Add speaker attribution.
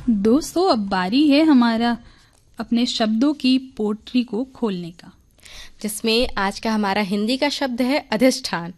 Speaker 1: दोस्तों, अब बारी है हमारा अपने शब्दों की पोटली को खोलने का,
Speaker 2: जिसमें आज का हमारा हिंदी का शब्द है अधिष्ठान।